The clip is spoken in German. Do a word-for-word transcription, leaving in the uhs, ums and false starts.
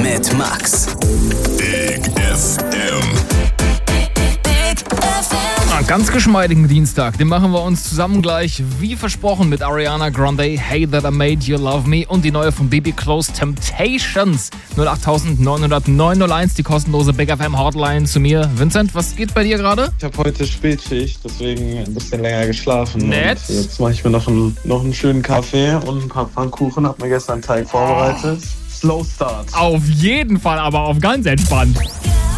mit Max. Big F M. Einen ganz geschmeidigen Dienstag, den machen wir uns zusammen gleich, wie versprochen, mit Ariana Grande, Hey That I Made You Love Me und die neue von B B Close, Temptations. null acht neun null null neun null eins, die kostenlose Big F M Hotline zu mir. Vincent, was geht bei dir gerade? Ich habe heute Spätschicht, deswegen ein bisschen länger geschlafen. Nett. Und jetzt mache ich mir noch einen, noch einen schönen Kaffee und ein paar Pfannkuchen. Hab mir gestern einen Teig vorbereitet. Slow Start. Auf jeden Fall, aber auf ganz entspannt.